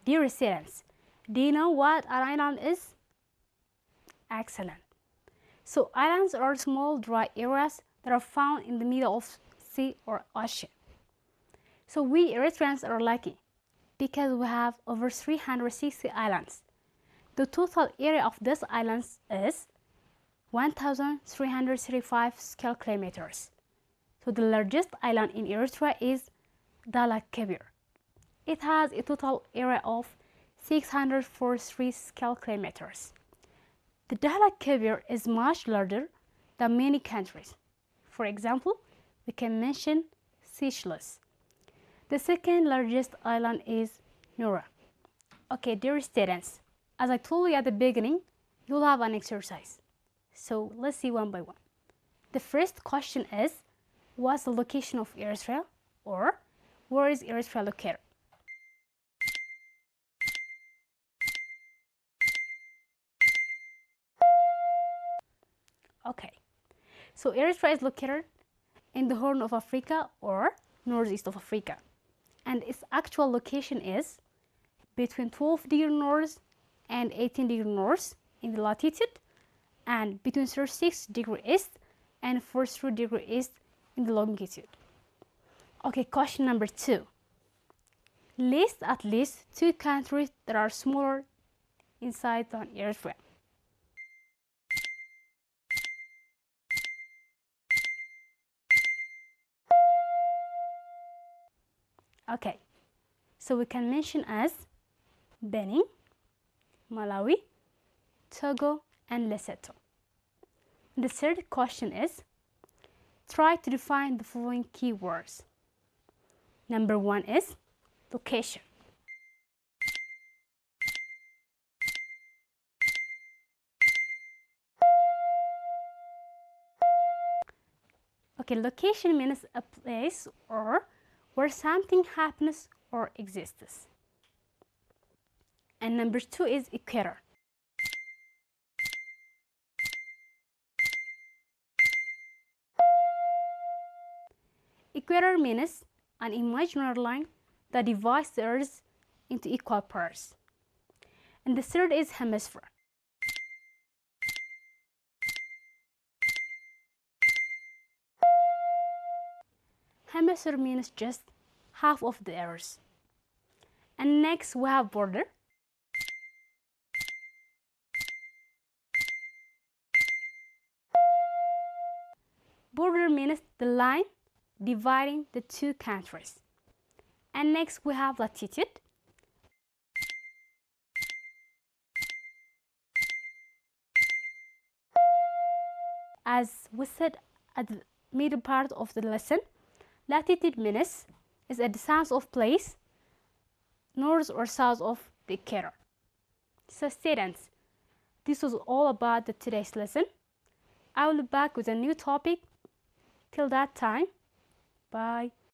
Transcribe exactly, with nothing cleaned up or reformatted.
Dear students, do you know what an island is? Excellent. So islands are small dry areas that are found in the middle of sea or ocean. So we Eritreans are lucky because we have over three hundred sixty islands. The total area of these islands is one thousand three hundred thirty-five square kilometers. So the largest island in Eritrea is Dahlak Kebir. It has a total area of six hundred forty-three square kilometers. The Dahlak Kebir is much larger than many countries. For example, we can mention Seychelles. The second largest island is Nura. Okay, dear students, as I told you at the beginning, you'll have an exercise. So let's see one by one. The first question is, what's the location of Eritrea? Or, where is Eritrea located? Okay, so Eritrea is located in the Horn of Africa or northeast of Africa. And its actual location is between twelve degrees north and eighteen degrees north in the latitude, and between thirty-six degrees east and forty-three degrees east in the longitude. Okay, question number two. List at least two countries that are smaller in size than Eritrea. Okay, so we can mention as Benin, Malawi, Togo, and Lesotho. The third question is, try to define the following keywords. Number one is location. Okay, location means a place or where something happens or exists. And number two is equator. Equator means an imaginary line that divides the Earth into equal parts. And the third is hemisphere. Hemisphere means just half of the Earth. And next we have border. Border means the line dividing the two countries. And next we have latitude. As we said at the middle part of the lesson, latitude means is a distance of place north or south of the equator. So students, this was all about the today's lesson. I will be back with a new topic. Till that time, bye.